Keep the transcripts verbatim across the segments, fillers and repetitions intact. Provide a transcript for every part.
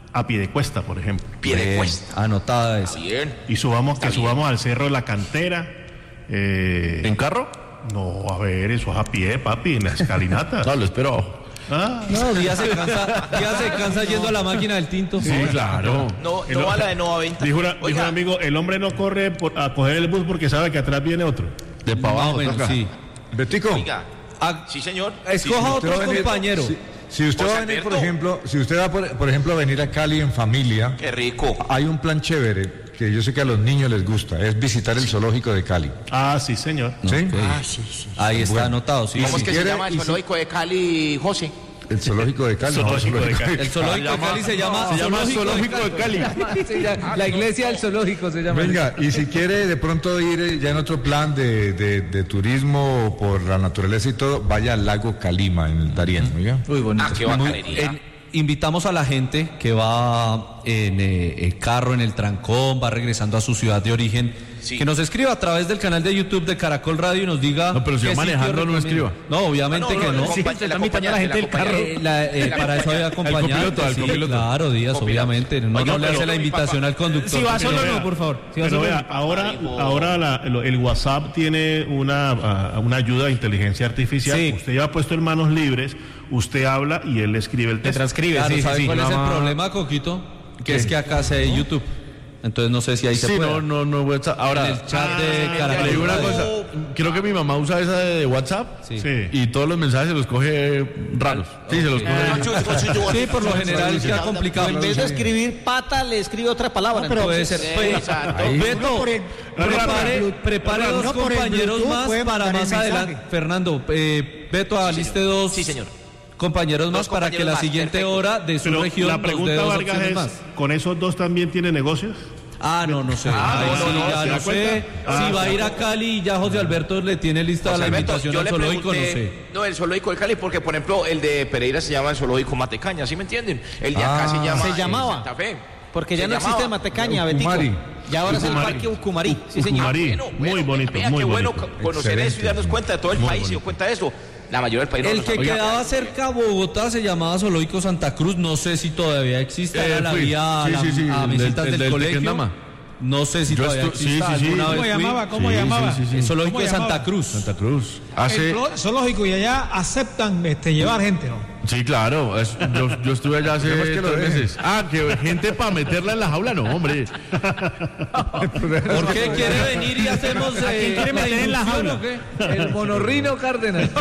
a Piedecuesta, por ejemplo. Piedecuesta. Anotada es. Bien. Y subamos, Está que bien. subamos al Cerro de la Cantera. Eh, ¿En carro? no, a ver, eso es a pie, papi, en la escalinata. No, lo espero. Ah, No, Díaz se cansa, Díaz se cansa yendo a la máquina del tinto. Sí, claro. No, El- no a la de Nova Venta. dijo, una- dijo Oiga, un amigo, el hombre no corre por- a coger el bus porque sabe que atrás viene otro. De para Más o abajo, menos, toca. sí. Betico, oiga, Ah, sí señor. escoja Sí, otro usted va a venir- compañero. si, si usted José va a venir, por Alberto. ejemplo, si usted va, por, por ejemplo, a venir a Cali en familia, Qué rico. hay un plan chévere que yo sé que a los niños les gusta, es visitar el zoológico de Cali. Ah, sí, señor. ¿Sí? Ah, sí, sí. Ahí está Bueno. anotado, sí. ¿Cómo sí. es que quiere- se llama el y si- zoológico de Cali, José? El zoológico de Cali. Zoológico no, de Cali. El zoológico de Cali se llama, Se llama Zoológico de Cali. Se llama- la iglesia del zoológico se llama. Venga, y si quiere de pronto ir eh, ya en otro plan de, de, de turismo por la naturaleza y todo, vaya al lago Calima en el Darién, oiga. Muy bonito. Ah, qué Muy- bacanería. en- invitamos a la gente que va en eh, eh, carro, en el trancón, va regresando a su ciudad de origen, Sí. que nos escriba a través del canal de YouTube de Caracol Radio y nos diga. No, pero si qué va manejando, sitio no recomienda. escriba. No, obviamente Ah, no, que no, no. no, Sí, compa- se la está invitando a la gente del carro. acompañante. Eh, la- eh, La para eso hay acompañante. copiloto, al sí, copiloto. claro, Díaz, Copiloto. obviamente. No, Oiga, no le pero- hace la invitación al conductor. Si va Pero solo, vea, no, por favor. Si va Pero solo, vea, no. ahora, Amigo. ahora la- lo- el WhatsApp tiene una, ah, una ayuda de inteligencia artificial. Sí. Usted ya ha puesto en manos libres, usted habla y él le escribe el Te texto. transcribe, Claro, sí, sí, ¿sabe sí. cuál es el Nada más- problema, Coquito? Que es que acá se ve YouTube. Entonces no sé si ahí se Sí, puede. no, no, no, WhatsApp. Ahora, En el chat Ah, de le Caracol digo una Radio. cosa. Creo que mi mamá usa esa de WhatsApp. Sí. Sí. Y todos los mensajes se los coge raros. Sí, se los coge. Sí, por lo general se ha complicado. En vez de escribir pata, le escribe otra palabra. Pero puede entonces, ser. eh, Pues, exacto. Beto, por el- prepare, por el- prepare uno dos por el compañeros Bluetooth más puede para mandar más el adelante. mensaje. Fernando, eh, Beto, aliste dos Sí, señor. compañeros Dos más para que compañeros la más, siguiente perfecto. hora de su Pero región la nos dé pregunta, dos Vargas, opciones es, más. ¿con esos dos también tiene negocios? Ah, no, no sé. Ah, Ahí no, sí, no, no, ya ¿se no da sé. cuenta? Ah, Si va a sí. ir a Cali y ya José Alberto le tiene lista José la Alberto, invitación yo al le zoológico, no pregunté- sé. No, el zoológico de Cali, porque por ejemplo el de Pereira se llama el zoológico Matecaña, ¿sí me entienden? El de acá Ah. se llama Se eh, llamaba. Santa Fe. Porque ya Se no existe llamaba. Matecaña, Betico. Ucumari. Y ahora es el Ucumari. Parque Ucumarí. Sí, señor. Ucumari. Bueno, Muy bueno, bonito, vea, muy qué bueno bonito. co- conocer Excelente. eso y darnos cuenta de todo el país, se dio cuenta de eso. La mayoría del país no El lo que sabe. quedaba cerca a Bogotá se llamaba Zoológico Santa Cruz, no sé si todavía existe, Eh, era la fui. vía a, Sí, la- sí, sí, a el visitas del- del, del colegio. Tequendama. No sé si Yo todavía estu- sí, existe, sí, sí. alguna ¿Cómo vez ¿Cómo fui. llamaba? ¿Cómo Sí, llamaba? sí, sí, sí. El Zoológico ¿Cómo de Santa llamaba? Cruz. Santa Cruz. El Hace. zo- zoológico y allá aceptan este, llevar gente, ¿no? Sí, claro. es- yo, yo estuve allá hace Tenemos que lo tres dejen. meses. Ah, que gente para meterla en la jaula, no, hombre. ¿Por qué quiere venir y hacemos eh, ¿A quién quiere meter en la inducción jaula? o qué? El monorrino Cárdenas.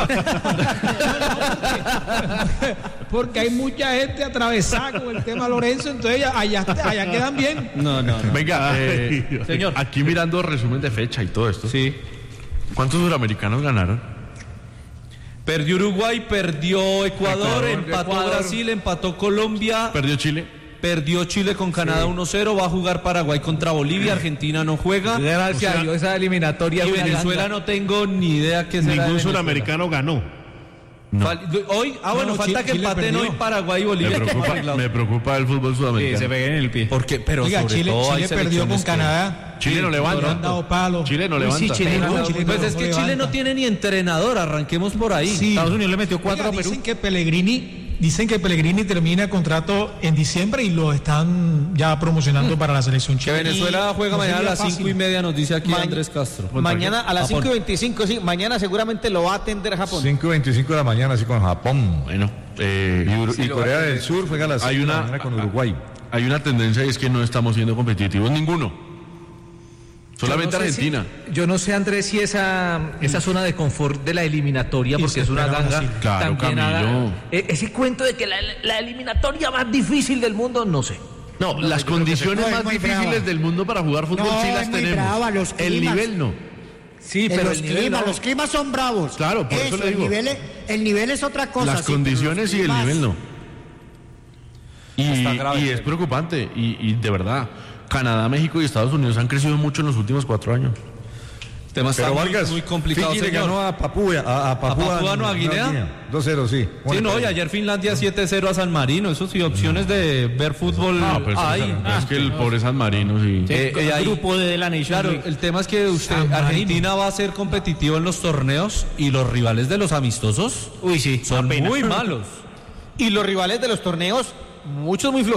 Porque hay mucha gente atravesada con el tema Lorenzo, entonces allá, allá quedan bien. No, no, no. Venga, eh, Ay, Dios. Señor. aquí mirando resumen de fecha y todo esto. Sí. ¿Cuántos suramericanos ganaron? Perdió Uruguay, perdió Ecuador, Ecuador, empató Ecuador. Brasil, empató Colombia, Perdió Chile. perdió Chile con Canadá uno cero, va a jugar Paraguay contra Bolivia, Argentina no juega. Gracias a Dios, esa eliminatoria. Y es una Venezuela ganga. no tengo ni idea qué será. de Ningún Venezuela. suramericano ganó. Fal- Hoy, ah, bueno, No, falta Chile- que Chile empaten perdió. hoy Paraguay y Me Bolivia. preocupa, me preocupa el fútbol sudamericano. en el pie. Porque, pero Oiga, sobre Chile, todo hay Chile perdió con selecciones que- Canadá. Chile no Le levanta. han dado palo. Chile no Uy, levanta. sí, Chile no, Chile Pues no, es que no Chile levanta. no tiene ni entrenador, arranquemos por ahí. Sí. Estados Unidos le metió cuatro Oiga, a Perú. dicen que Pellegrini, dicen que Pellegrini termina contrato en diciembre y lo están ya promocionando para la selección Que chilena. Venezuela juega No mañana a sería las fácil. cinco y media, nos dice aquí Ma- Andrés Castro. Mañana a las Japón. cinco y veinticinco, sí. Mañana seguramente lo va a atender Japón. cinco y veinticinco de la mañana, así con Japón. Bueno, eh, Y, Ur- y Corea del Sur juega a las Hay cinco de la una- mañana con Uruguay. hay una tendencia y es que no estamos siendo competitivos ninguno. Solamente Yo no sé si- Argentina. yo no sé, Andrés, si esa, esa zona de confort de la eliminatoria, Y porque se es una esperaba ganga, así. Claro, también haga- Camilo. e- ese cuento de que la, la eliminatoria más difícil del mundo, no sé. No, las condiciones No, es más muy difíciles brava. del mundo para jugar fútbol No, sí es las muy tenemos. brava, los el climas. nivel no. Sí, En pero los el nivel climas, no. los climas son bravos. Claro, por eso le el digo. nivel, es, el nivel es otra cosa. Las sí, pero condiciones los y el climas- nivel no. Y, Está grave, y sí. es preocupante. Y, y de verdad, Canadá, México y Estados Unidos han crecido mucho en los últimos cuatro años. El tema está Pero muy, Vargas, muy complicado, Fiji le señor. ganó a Papúa, a, a Papúa, Papúa Nueva Guinea? dos cero, sí. Sí, Bueno, no, y ayer Finlandia siete cero a San Marino. Eso sí, opciones de ver fútbol Ah, pues hay. es que el pobre San Marino, sí. Eh, eh, ahí- grupo de la Nation Claro, League. el tema es que usted, San Marino. Argentina va a ser competitivo en los torneos y los rivales de los amistosos Uy, sí. son apenas. muy malos. Y los rivales de los torneos, muchos muy flojos.